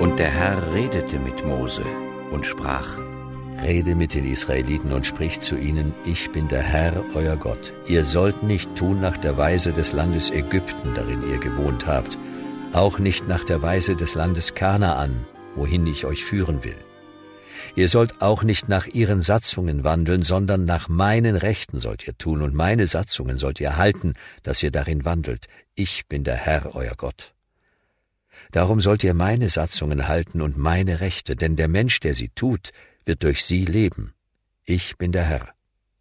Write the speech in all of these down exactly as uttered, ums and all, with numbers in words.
Und der Herr redete mit Mose und sprach: Rede mit den Israeliten und sprich zu ihnen: Ich bin der Herr, euer Gott. Ihr sollt nicht tun nach der Weise des Landes Ägypten, darin ihr gewohnt habt, auch nicht nach der Weise des Landes Kanaan, wohin ich euch führen will. Ihr sollt auch nicht nach ihren Satzungen wandeln, sondern nach meinen Rechten sollt ihr tun, und meine Satzungen sollt ihr halten, dass ihr darin wandelt. Ich bin der Herr, euer Gott. Darum sollt ihr meine Satzungen halten und meine Rechte, denn der Mensch, der sie tut, wird durch sie leben. Ich bin der Herr.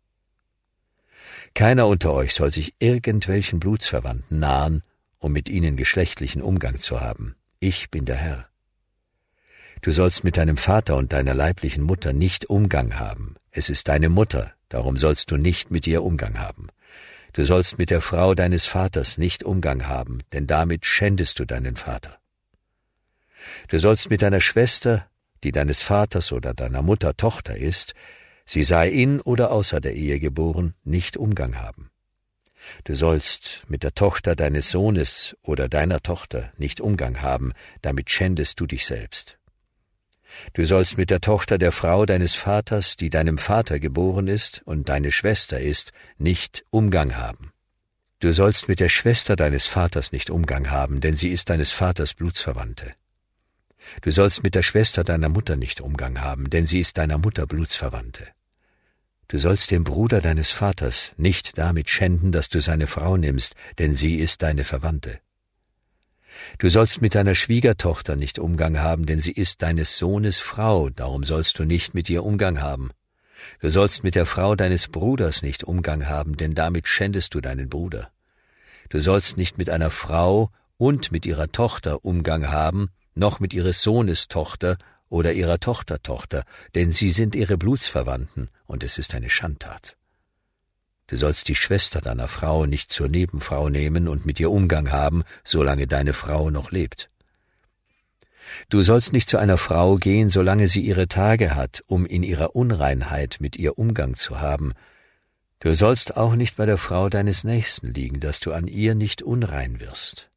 Keiner unter euch soll sich irgendwelchen Blutsverwandten nahen, um mit ihnen geschlechtlichen Umgang zu haben. Ich bin der Herr. Du sollst mit deinem Vater und deiner leiblichen Mutter nicht Umgang haben. Es ist deine Mutter, darum sollst du nicht mit ihr Umgang haben. Du sollst mit der Frau deines Vaters nicht Umgang haben, denn damit schändest du deinen Vater. Du sollst mit deiner Schwester, die deines Vaters oder deiner Mutter Tochter ist, sie sei in oder außer der Ehe geboren, nicht Umgang haben. Du sollst mit der Tochter deines Sohnes oder deiner Tochter nicht Umgang haben, damit schändest du dich selbst. Du sollst mit der Tochter der Frau deines Vaters, die deinem Vater geboren ist und deine Schwester ist, nicht Umgang haben. Du sollst mit der Schwester deines Vaters nicht Umgang haben, denn sie ist deines Vaters Blutsverwandte. Du sollst mit der Schwester deiner Mutter nicht Umgang haben, denn sie ist deiner Mutter Blutsverwandte. Du sollst den Bruder deines Vaters nicht damit schänden, dass du seine Frau nimmst, denn sie ist deine Verwandte. Du sollst mit deiner Schwiegertochter nicht Umgang haben, denn sie ist deines Sohnes Frau, darum sollst du nicht mit ihr Umgang haben. Du sollst mit der Frau deines Bruders nicht Umgang haben, denn damit schändest du deinen Bruder. Du sollst nicht mit einer Frau und mit ihrer Tochter Umgang haben, noch mit ihres Sohnes Tochter oder ihrer Tochtertochter, denn sie sind ihre Blutsverwandten, und es ist eine Schandtat. Du sollst die Schwester deiner Frau nicht zur Nebenfrau nehmen und mit ihr Umgang haben, solange deine Frau noch lebt. Du sollst nicht zu einer Frau gehen, solange sie ihre Tage hat, um in ihrer Unreinheit mit ihr Umgang zu haben. Du sollst auch nicht bei der Frau deines Nächsten liegen, dass du an ihr nicht unrein wirst.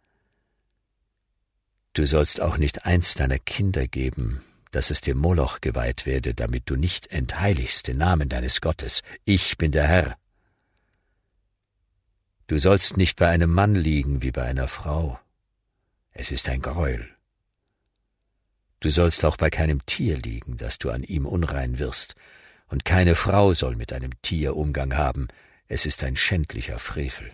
Du sollst auch nicht eins deiner Kinder geben, dass es dem Moloch geweiht werde, damit du nicht entheiligst den Namen deines Gottes. Ich bin der Herr. Du sollst nicht bei einem Mann liegen wie bei einer Frau. Es ist ein Gräuel. Du sollst auch bei keinem Tier liegen, dass du an ihm unrein wirst, und keine Frau soll mit einem Tier Umgang haben. Es ist ein schändlicher Frevel.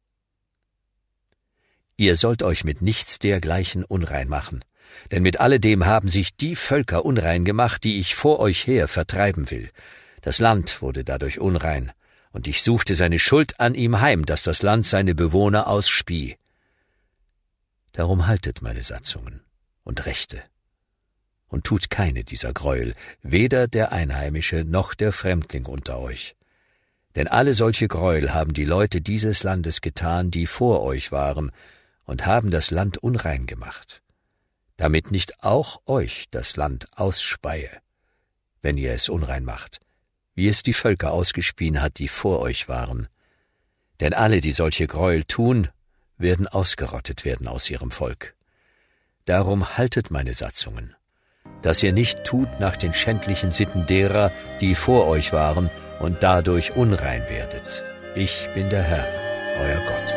Ihr sollt euch mit nichts dergleichen unrein machen, denn mit alledem haben sich die Völker unrein gemacht, die ich vor euch her vertreiben will. Das Land wurde dadurch unrein, und ich suchte seine Schuld an ihm heim, dass das Land seine Bewohner ausspie. Darum haltet meine Satzungen und Rechte, und tut keine dieser Gräuel, weder der Einheimische noch der Fremdling unter euch. Denn alle solche Gräuel haben die Leute dieses Landes getan, die vor euch waren, und haben das Land unrein gemacht, damit nicht auch euch das Land ausspeie, wenn ihr es unrein macht, wie es die Völker ausgespien hat, die vor euch waren. Denn alle, die solche Gräuel tun, werden ausgerottet werden aus ihrem Volk. Darum haltet meine Satzungen, dass ihr nicht tut nach den schändlichen Sitten derer, die vor euch waren, und dadurch unrein werdet. Ich bin der Herr, euer Gott.